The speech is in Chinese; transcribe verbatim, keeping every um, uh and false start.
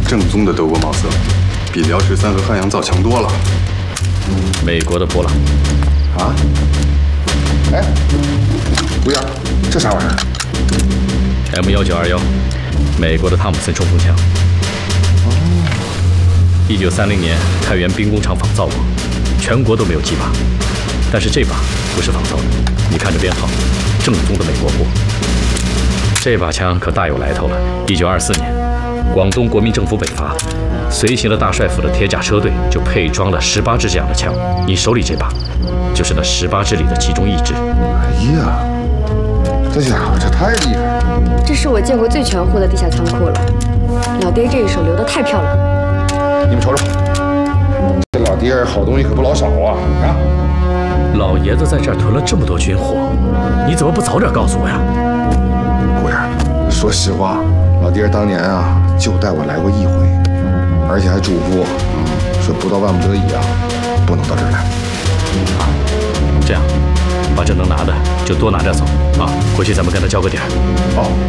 正宗的德国毛瑟，比辽十三和汉阳造强多了。 美国的波朗。 啊？哎，吴阳，这啥玩意儿 ？M 幺九二幺，美国的汤姆森冲锋枪。哦。一九三零年，太原兵工厂仿造过，全国都没有几把。但是这把不是仿造的，你看这编号，正宗的美国货。这把枪可大有来头了。一九二四年，广东国民政府北伐，随行了大帅府的铁甲车队就配装了十八支这样的枪。你手里这把，就是那十八支里的其中一支。 哎呀，这家伙这太厉害了！ 这是我见过最全乎的地下仓库了。老爹这一手留得太漂亮了。 你们瞅瞅，这老爹好东西可不老少啊！啊！ 老爷子在这儿囤了这么多军火，你怎么不早点告诉我呀？ 姑爷，说实话，老爹当年啊就带我来过一回，而且还嘱咐，嗯，说不到万不得已啊，不能到这儿来。 啊，这样，把这能拿的就多拿点走啊，回去咱们跟他交个底儿。 哦。